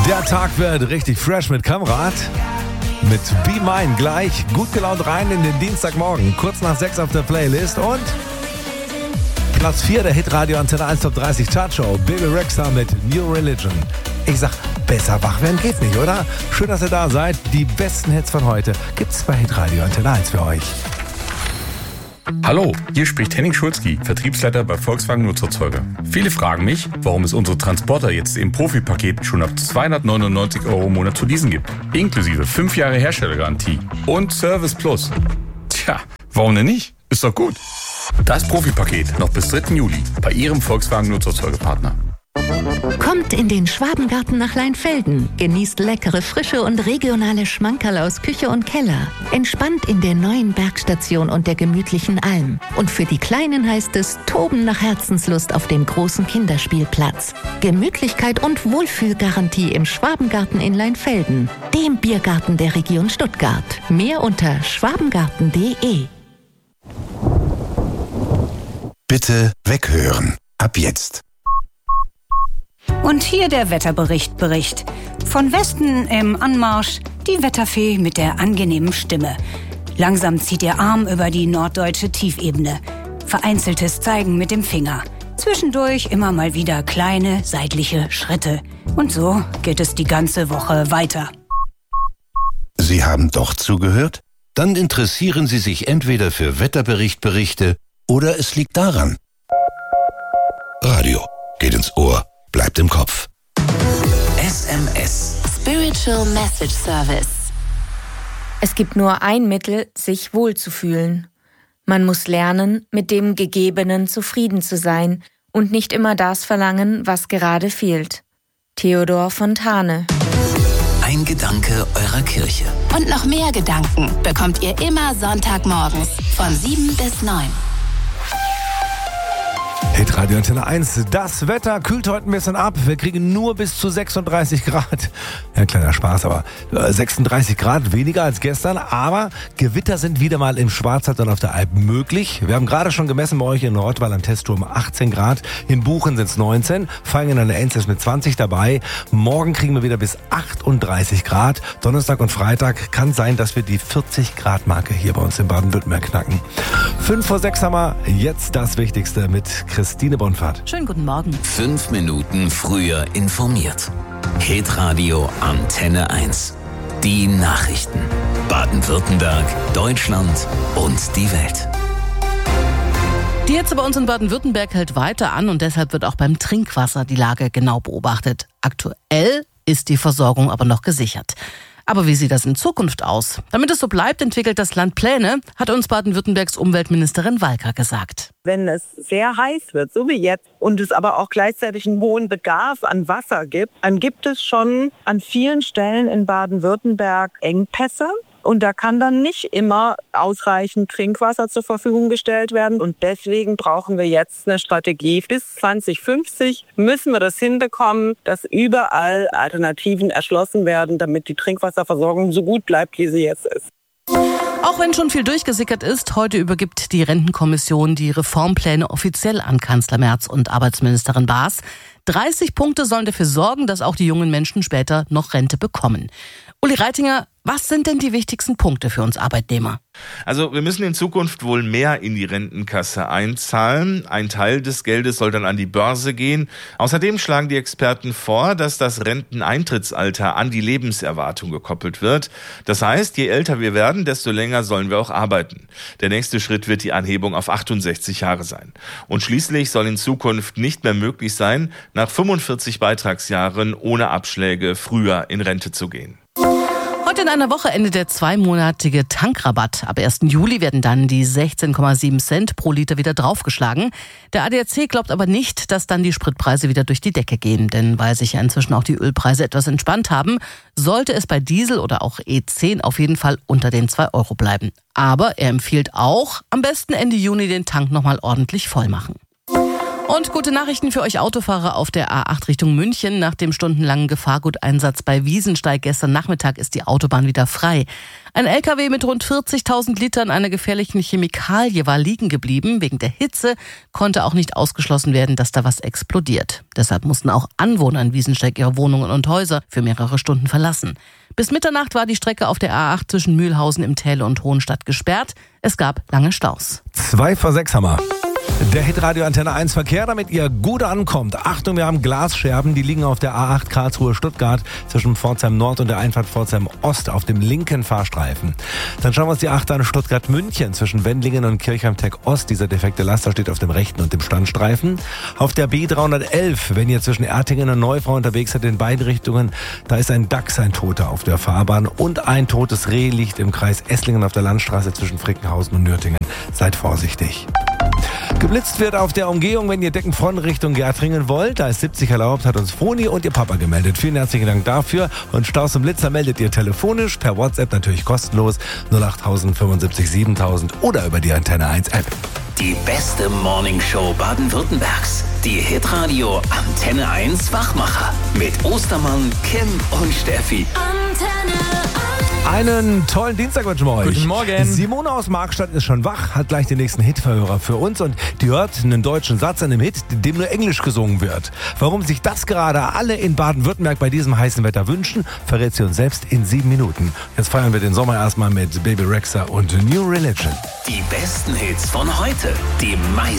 Der Tag wird richtig fresh mit Kamrat. Mit Be Mine gleich gut gelaunt rein in den Dienstagmorgen. Kurz nach 6 auf der Playlist und Platz 4 der Hitradio Antenne 1 Top 30 Chartshow. Baby Rexha mit New Religion. Ich sag, besser wach werden geht nicht, oder? Schön, dass ihr da seid. Die besten Hits von heute gibt's bei Hitradio Antenne 1 für euch. Hallo, hier spricht Henning Schulzki, Vertriebsleiter bei Volkswagen Nutzerzeuger. Viele fragen mich, warum es unsere Transporter jetzt im Profipaket schon ab 299 € im Monat zu leasen gibt. Inklusive 5 Jahre Herstellergarantie und Service Plus. Tja, warum denn nicht? Ist doch gut. Das Profipaket noch bis 3. Juli bei Ihrem Volkswagen Nutzerzeugerpartner. Kommt in den Schwabengarten nach Leinfelden. Genießt leckere, frische und regionale Schmankerl aus Küche und Keller. Entspannt in der neuen Bergstation und der gemütlichen Alm. Und für die Kleinen heißt es Toben nach Herzenslust auf dem großen Kinderspielplatz. Gemütlichkeit und Wohlfühlgarantie im Schwabengarten in Leinfelden, dem Biergarten der Region Stuttgart. Mehr unter schwabengarten.de. Bitte weghören. Ab jetzt. Und hier der Wetterbericht. Von Westen im Anmarsch die Wetterfee mit der angenehmen Stimme. Langsam zieht ihr Arm über die norddeutsche Tiefebene. Vereinzeltes Zeigen mit dem Finger. Zwischendurch immer mal wieder kleine seitliche Schritte. Und so geht es die ganze Woche weiter. Sie haben doch zugehört? Dann interessieren Sie sich entweder für Wetterberichte oder es liegt daran. Radio geht ins Ohr. Bleibt im Kopf. SMS. Spiritual Message Service. Es gibt nur ein Mittel, sich wohlzufühlen. Man muss lernen, mit dem Gegebenen zufrieden zu sein und nicht immer das verlangen, was gerade fehlt. Theodor Fontane. Ein Gedanke eurer Kirche. Und noch mehr Gedanken bekommt ihr immer Sonntagmorgens von 7 bis 9. Hitradio Antenne 1, das Wetter kühlt heute ein bisschen ab. Wir kriegen nur bis zu 36 Grad. Ja, kleiner Spaß, aber 36 Grad weniger als gestern. Aber Gewitter sind wieder mal im Schwarzwald und auf der Alp möglich. Wir haben gerade schon gemessen bei euch in Nordwall am Testturm 18 Grad. In Buchen sind es 19. Fangen an der Enz ist mit 20 dabei. Morgen kriegen wir wieder bis 38 Grad. Donnerstag und Freitag kann sein, dass wir die 40 Grad Marke hier bei uns in Baden-Württemberg knacken. 5 vor 6 haben wir jetzt das Wichtigste mit Christine Bonfahrt. Schönen guten Morgen. 5 Minuten früher informiert. Hitradio Antenne 1. Die Nachrichten. Baden-Württemberg, Deutschland und die Welt. Die Hitze bei uns in Baden-Württemberg hält weiter an und deshalb wird auch beim Trinkwasser die Lage genau beobachtet. Aktuell ist die Versorgung aber noch gesichert. Aber wie sieht das in Zukunft aus? Damit es so bleibt, entwickelt das Land Pläne, hat uns Baden-Württembergs Umweltministerin Walker gesagt. Wenn es sehr heiß wird, so wie jetzt, und es aber auch gleichzeitig einen hohen Bedarf an Wasser gibt, dann gibt es schon an vielen Stellen in Baden-Württemberg Engpässe. Und da kann dann nicht immer ausreichend Trinkwasser zur Verfügung gestellt werden. Und deswegen brauchen wir jetzt eine Strategie. Bis 2050 müssen wir das hinbekommen, dass überall Alternativen erschlossen werden, damit die Trinkwasserversorgung so gut bleibt, wie sie jetzt ist. Auch wenn schon viel durchgesickert ist, heute übergibt die Rentenkommission die Reformpläne offiziell an Kanzler Merz und Arbeitsministerin Baas. 30 Punkte sollen dafür sorgen, dass auch die jungen Menschen später noch Rente bekommen. Uli Reitinger, was sind denn die wichtigsten Punkte für uns Arbeitnehmer? Also wir müssen in Zukunft wohl mehr in die Rentenkasse einzahlen. Ein Teil des Geldes soll dann an die Börse gehen. Außerdem schlagen die Experten vor, dass das Renteneintrittsalter an die Lebenserwartung gekoppelt wird. Das heißt, je älter wir werden, desto länger sollen wir auch arbeiten. Der nächste Schritt wird die Anhebung auf 68 Jahre sein. Und schließlich soll in Zukunft nicht mehr möglich sein, nach 45 Beitragsjahren ohne Abschläge früher in Rente zu gehen. Heute in einer Woche endet der 2-monatige Tankrabatt. Ab 1. Juli werden dann die 16,7 Cent pro Liter wieder draufgeschlagen. Der ADAC glaubt aber nicht, dass dann die Spritpreise wieder durch die Decke gehen. Denn weil sich ja inzwischen auch die Ölpreise etwas entspannt haben, sollte es bei Diesel oder auch E10 auf jeden Fall unter den 2 € bleiben. Aber er empfiehlt auch, am besten Ende Juni den Tank nochmal ordentlich voll machen. Und gute Nachrichten für euch Autofahrer auf der A8 Richtung München. Nach dem stundenlangen Gefahrguteinsatz bei Wiesensteig gestern Nachmittag ist die Autobahn wieder frei. Ein LKW mit rund 40.000 Litern einer gefährlichen Chemikalie war liegen geblieben. Wegen der Hitze konnte auch nicht ausgeschlossen werden, dass da was explodiert. Deshalb mussten auch Anwohner in Wiesensteig ihre Wohnungen und Häuser für mehrere Stunden verlassen. Bis Mitternacht war die Strecke auf der A8 zwischen Mühlhausen im Täle und Hohenstadt gesperrt. Es gab lange Staus. 2:06 haben wir. Der Hitradio Antenne 1 Verkehr, damit ihr gut ankommt. Achtung, wir haben Glasscherben, die liegen auf der A8 Karlsruhe-Stuttgart zwischen Pforzheim Nord und der Einfahrt Pforzheim Ost auf dem linken Fahrstreifen. Dann schauen wir uns die 8 an Stuttgart-München zwischen Wendlingen und Kirchheim-Tech Ost. Dieser defekte Laster steht auf dem rechten und dem Standstreifen. Auf der B311, wenn ihr zwischen Ertingen und Neufrau unterwegs seid in beiden Richtungen, da ist ein Dachs, ein Toter auf der Fahrbahn und ein totes Reh liegt im Kreis Esslingen auf der Landstraße zwischen Frickenhausen und Nürtingen. Seid vorsichtig. Geblitzt wird auf der Umgehung, wenn ihr Deckenfront Richtung Gärtringen wollt. Da ist 70 erlaubt, hat uns Froni und ihr Papa gemeldet. Vielen herzlichen Dank dafür. Und Staus und Blitzer meldet ihr telefonisch, per WhatsApp natürlich kostenlos 08000 75 7000 oder über die Antenne 1 App. Die beste Morningshow Baden-Württembergs. Die Hitradio Antenne 1 Wachmacher. Mit Ostermann, Kim und Steffi. Antenne 1. Einen tollen Dienstag wünschen wir euch. Guten Morgen. Simone aus Markstadt ist schon wach, hat gleich den nächsten Hitverhörer für uns und die hört einen deutschen Satz an dem Hit, in dem nur Englisch gesungen wird. Warum sich das gerade alle in Baden-Württemberg bei diesem heißen Wetter wünschen, verrät sie uns selbst in 7 Minuten. Jetzt feiern wir den Sommer erstmal mit Baby Rexha und New Religion. Die besten Hits von heute. Die meisten